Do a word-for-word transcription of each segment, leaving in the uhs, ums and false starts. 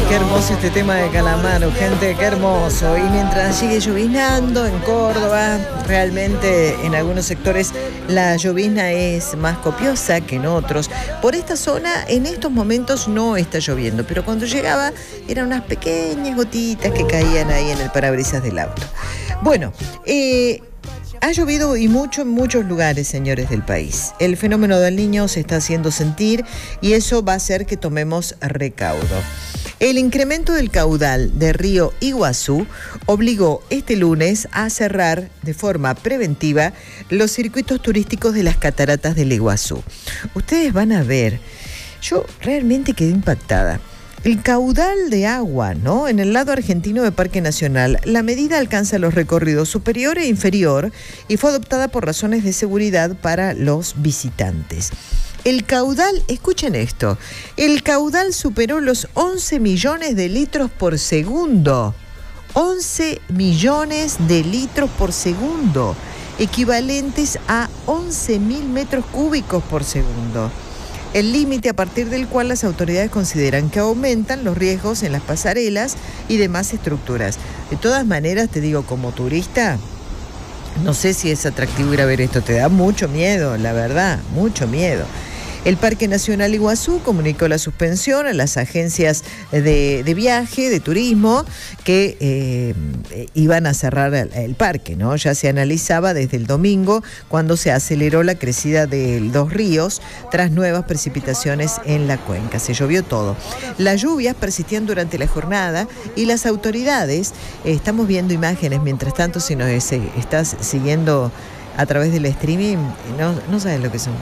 Qué hermoso este tema de Calamaro, gente, qué hermoso. Y mientras sigue lloviznando en Córdoba, realmente en algunos sectores la llovizna es más copiosa que en otros. Por esta zona en estos momentos no está lloviendo, pero cuando llegaba eran unas pequeñas gotitas que caían ahí en el parabrisas del auto. Bueno, eh... ha llovido y mucho en muchos lugares, señores del país. El fenómeno del Niño se está haciendo sentir y eso va a hacer que tomemos recaudo. El incremento del caudal de Río Iguazú obligó este lunes a cerrar de forma preventiva los circuitos turísticos de las cataratas del Iguazú. Ustedes van a ver, yo realmente quedé impactada. El caudal de agua, ¿no? En el lado argentino de Parque Nacional, la medida alcanza los recorridos superior e inferior y fue adoptada por razones de seguridad para los visitantes. El caudal, escuchen esto, el caudal superó los once millones de litros por segundo. once millones de litros por segundo, equivalentes a once mil metros cúbicos por segundo. El límite a partir del cual las autoridades consideran que aumentan los riesgos en las pasarelas y demás estructuras. De todas maneras, te digo, como turista, no sé si es atractivo ir a ver esto. Te da mucho miedo, la verdad, mucho miedo. El Parque Nacional Iguazú comunicó la suspensión a las agencias de, de viaje, de turismo, que eh, iban a cerrar el, el parque, ¿no? Ya se analizaba desde el domingo, cuando se aceleró la crecida de los ríos tras nuevas precipitaciones en la cuenca. Se llovió todo. Las lluvias persistían durante la jornada y las autoridades, eh, estamos viendo imágenes, mientras tanto, si nos eh, estás siguiendo a través del streaming, no, no sabes lo que son.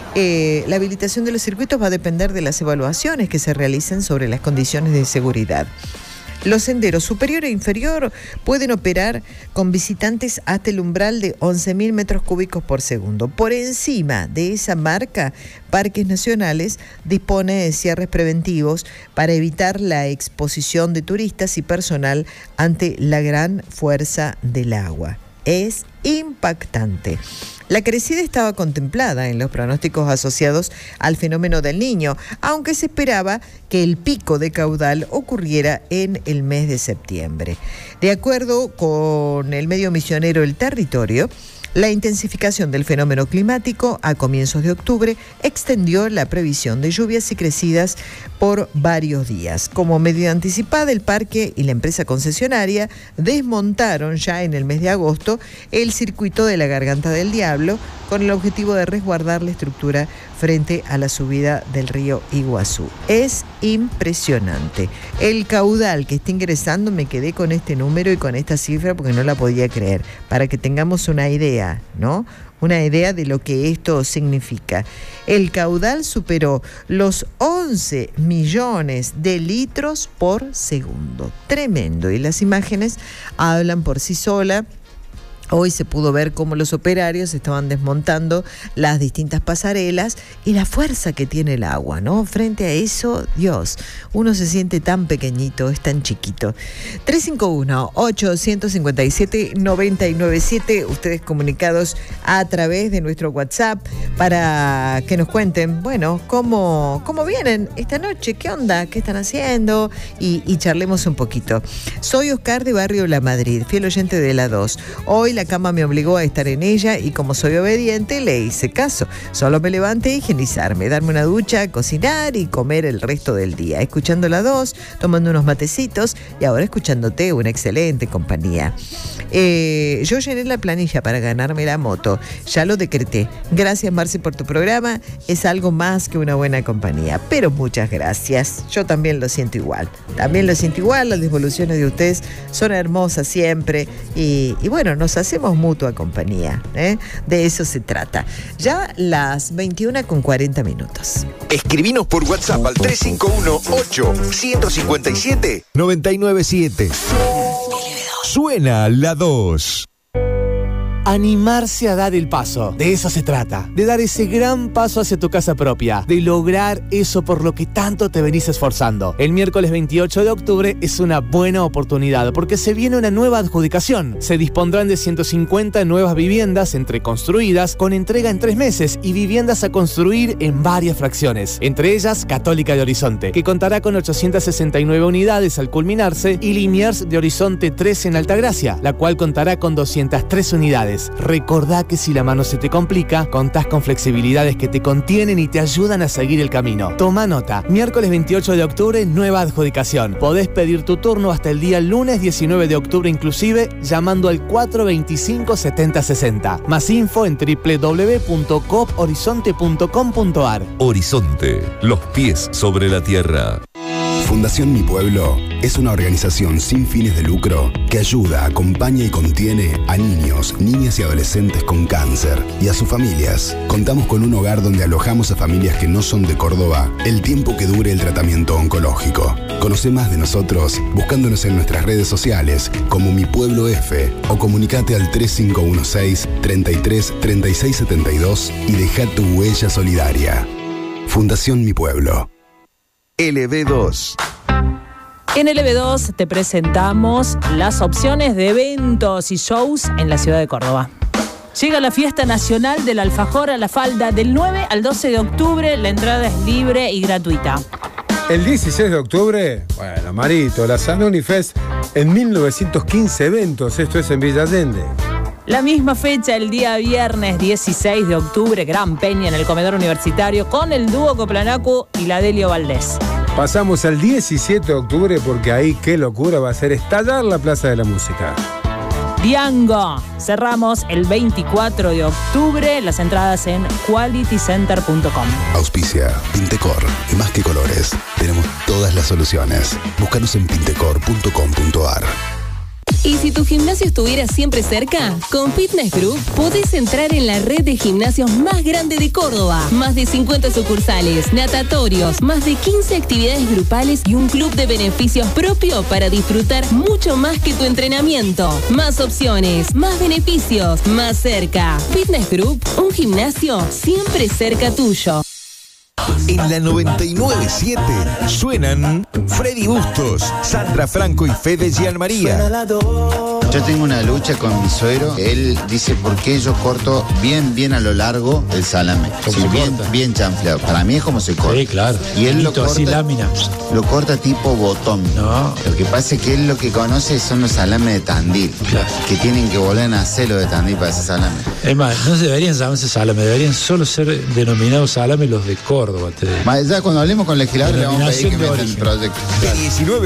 Eh, la habilitación de los circuitos va a depender de las evaluaciones que se realicen sobre las condiciones de seguridad. Los senderos superior e inferior pueden operar con visitantes hasta el umbral de once mil metros cúbicos por segundo. Por encima de esa marca, Parques Nacionales dispone de cierres preventivos para evitar la exposición de turistas y personal ante la gran fuerza del agua. Es impactante. La crecida estaba contemplada en los pronósticos asociados al fenómeno del Niño, aunque se esperaba que el pico de caudal ocurriera en el mes de septiembre. De acuerdo con el medio misionero El Territorio, la intensificación del fenómeno climático a comienzos de octubre extendió la previsión de lluvias y crecidas por varios días. Como medida anticipada, el parque y la empresa concesionaria desmontaron ya en el mes de agosto el circuito de la Garganta del Diablo con el objetivo de resguardar la estructura frente a la subida del río Iguazú. Es impresionante. El caudal que está ingresando, me quedé con este número y con esta cifra porque no la podía creer, para que tengamos una idea, ¿no? Una idea de lo que esto significa. El caudal superó los once millones de litros por segundo. Tremendo. Y las imágenes hablan por sí solas. Hoy se pudo ver cómo los operarios estaban desmontando las distintas pasarelas y la fuerza que tiene el agua, ¿no? Frente a eso, Dios, uno se siente tan pequeñito, es tan chiquito. tres cinco uno, ocho cinco siete, nueve nueve siete, ustedes comunicados a través de nuestro WhatsApp para que nos cuenten, bueno, cómo, cómo vienen esta noche, qué onda, qué están haciendo y, y charlemos un poquito. Soy Oscar de Barrio La Madrid, fiel oyente de la dos. Hoy la cama me obligó a estar en ella y como soy obediente le hice caso. Solo me levanté a higienizarme, darme una ducha, cocinar y comer el resto del día. Escuchando la dos, tomando unos matecitos y ahora escuchándote, una excelente compañía. Eh, yo llené la planilla para ganarme la moto. Ya lo decreté. Gracias, Marce, por tu programa. Es algo más que una buena compañía. Pero muchas gracias. Yo también lo siento igual. También lo siento igual. Las devoluciones de ustedes son hermosas siempre. Y, y bueno, nos hacemos mutua compañía, ¿eh? De eso se trata. Ya las veintiuna con cuarenta minutos. Escribinos por WhatsApp al tres cinco uno, ocho cinco siete, nueve nueve siete. Suena la dos. animarse a dar el paso. De eso se trata, de dar ese gran paso hacia tu casa propia, de lograr eso por lo que tanto te venís esforzando. El miércoles veintiocho de octubre es una buena oportunidad porque se viene una nueva adjudicación. Se dispondrán de ciento cincuenta nuevas viviendas entre construidas con entrega en tres meses y viviendas a construir en varias fracciones. Entre ellas, Católica de Horizonte, que contará con ochocientas sesenta y nueve unidades al culminarse, y Liniers de Horizonte tres en Altagracia, la cual contará con doscientas tres unidades. Recordá que si la mano se te complica, contás con flexibilidades que te contienen y te ayudan a seguir el camino. Toma nota, miércoles veintiocho de octubre, nueva adjudicación. Podés pedir tu turno hasta el día lunes diecinueve de octubre inclusive, llamando al cuatro veinticinco setenta sesenta. Más info en doble u doble u doble u punto coop horizonte punto com punto ar. Horizonte, los pies sobre la tierra. Fundación Mi Pueblo es una organización sin fines de lucro que ayuda, acompaña y contiene a niños, niñas y adolescentes con cáncer y a sus familias. Contamos con un hogar donde alojamos a familias que no son de Córdoba el tiempo que dure el tratamiento oncológico. Conoce más de nosotros buscándonos en nuestras redes sociales como Mi Pueblo F o comunicate al tres cinco uno seis, treinta y tres, treinta y seis setenta y dos y deja tu huella solidaria. Fundación Mi Pueblo. L B dos. En L B dos te presentamos las opciones de eventos y shows en la ciudad de Córdoba. Llega la Fiesta Nacional del Alfajor a la Falda del nueve al doce de octubre. La entrada es libre y gratuita. El dieciséis de octubre, bueno, Marito, la Zanoni Fest en mil novecientos quince eventos. Esto es en Villa Allende. La misma fecha, el día viernes dieciséis de octubre, gran peña en el comedor universitario con el dúo Coplanacu y la Delio Valdés. Pasamos al diecisiete de octubre porque ahí qué locura va a ser estallar la Plaza de la Música. Diango. Cerramos el veinticuatro de octubre, las entradas en quality center punto com. Auspicia Pintecor y más que colores, tenemos todas las soluciones. Búscanos en pintecor punto com punto ar. ¿Y si tu gimnasio estuviera siempre cerca? Con Fitness Group podés entrar en la red de gimnasios más grande de Córdoba. Más de cincuenta sucursales, natatorios, más de quince actividades grupales y un club de beneficios propio para disfrutar mucho más que tu entrenamiento. Más opciones, más beneficios, más cerca. Fitness Group, un gimnasio siempre cerca tuyo. En la noventa y nueve punto siete suenan Freddy Bustos, Sandra Franco y Fede Gianmaría. Yo tengo una lucha con mi suegro. Él dice por qué yo corto bien, bien a lo largo el salame. Sí, bien, bien chanfleado. Para mí es como se corta. Sí, claro. Y él lo corta, así lámina. Lo corta tipo botón. No. Lo que pasa es que él lo que conoce son los salames de Tandil. Claro. Que tienen que volver a hacer lo de Tandil para ese salame. Es más, no se deberían llamarse salame, deberían solo ser denominados salame los de Córdoba. Te... Ya cuando hablemos con el legislador le vamos a pedir que metan el proyecto. De diecinueve